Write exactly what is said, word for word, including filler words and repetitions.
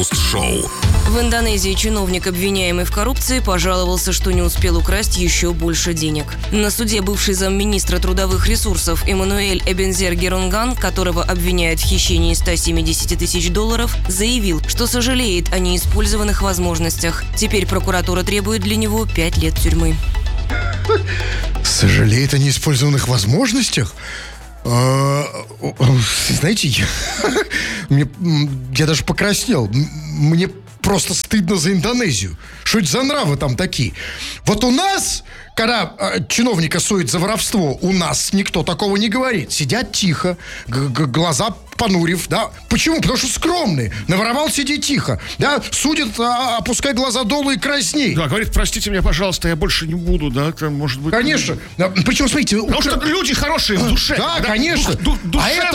Шоу. В Индонезии чиновник, обвиняемый в коррупции, пожаловался, что не успел украсть еще больше денег. На суде бывший замминистра трудовых ресурсов Эммануэль Эбензер Герунган, которого обвиняют в хищении ста семидесяти тысяч долларов, заявил, что сожалеет о неиспользованных возможностях. Теперь прокуратура требует для него пять лет тюрьмы. Сожалеет о неиспользованных возможностях? Знаете, я, мне, я даже покраснел. Мне просто стыдно за Индонезию. Что это за нравы там такие? Вот у нас, когда э, чиновника сует за воровство, у нас никто такого не говорит. Сидят тихо, г- г- глаза понурив, да. Почему? Потому что скромные. Наворовал, сиди тихо. Да, судят, а, опускай глаза долу и красней. Да, говорит, простите меня, пожалуйста, я больше не буду, да, там, может быть... Конечно. Причем, смотрите... Потому что люди хорошие в душе. Да, да, конечно. Душ, ду, а это